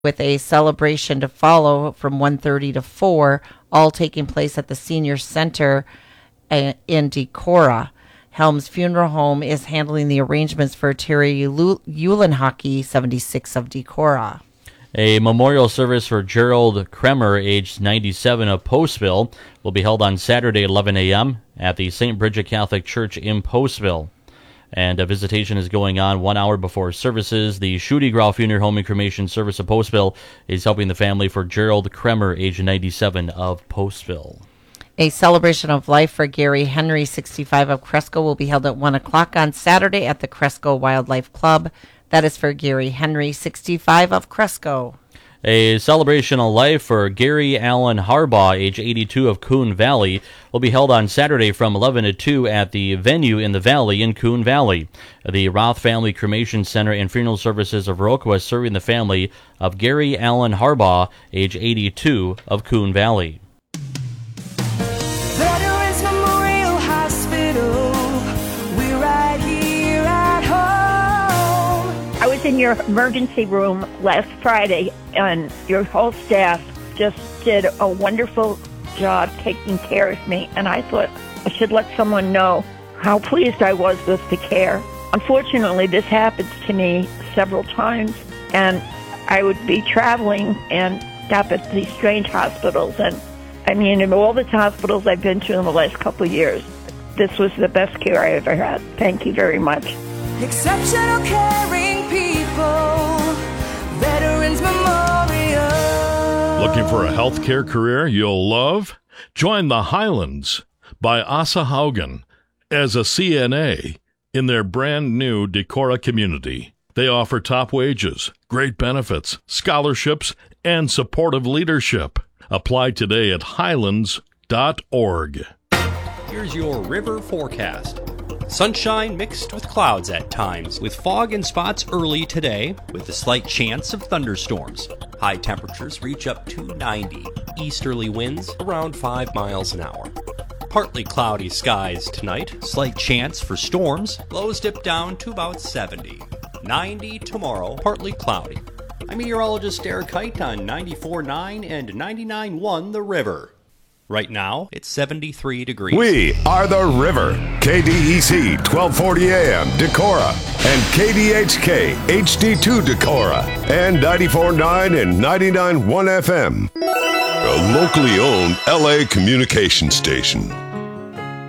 with a celebration to follow from 1:30 to 4, all taking place at the Senior Center in Decorah. Helms Funeral Home is handling the arrangements for Terry Eulenhockey, 76 of Decorah. A memorial service for Gerald Kremer, aged 97 of Postville, will be held on Saturday at 11 a.m. at the St. Bridget Catholic Church in Postville. And a visitation is going on 1 hour before services. The Schutte-Grau Funeral Home and Cremation Service of Postville is helping the family for Gerald Kremer, aged 97 of Postville. A celebration of life for Gary Henry, 65 of Cresco, will be held at 1 o'clock on Saturday at the Cresco Wildlife Club. That is for Gary Henry, 65 of Cresco. A celebration of life for Gary Allen Harbaugh, age 82 of Coon Valley, will be held on Saturday from 11 to 2 at the venue in the Valley in Coon Valley. The Roth Family Cremation Center and Funeral Services of Viroqua is serving the family of Gary Allen Harbaugh, age 82 of Coon Valley. Veterans Memorial Hospital, we're right here at home. I was in your emergency room last Friday, and your whole staff just did a wonderful job taking care of me, and I thought I should let someone know how pleased I was with the care. Unfortunately, this happens to me several times, and I would be traveling and stop at these strange hospitals, and I mean, in all the hospitals I've been to in the last couple of years, this was the best care I ever had. Thank you very much. Exceptional caring people, Veterans Memorial. Looking for a healthcare career you'll love? Join the Highlands by Asa Haugen as a CNA in their brand new Decorah community. They offer top wages, great benefits, scholarships, and supportive leadership. Apply today at highlands.org. Here's your river forecast. Sunshine mixed with clouds at times, with fog and spots early today, with a slight chance of thunderstorms. High temperatures reach up to 90. Easterly winds around 5 miles an hour. Partly cloudy skies tonight, slight chance for storms. Lows dip down to about 70. 90 tomorrow, partly cloudy. I'm meteorologist Derek Height on 94.9 and 99.1 The River. Right now, it's 73 degrees. We are The River. KDEC 1240 AM Decorah and KDHK HD2 Decorah and 94.9 and 99.1 FM. A locally owned LA communication station.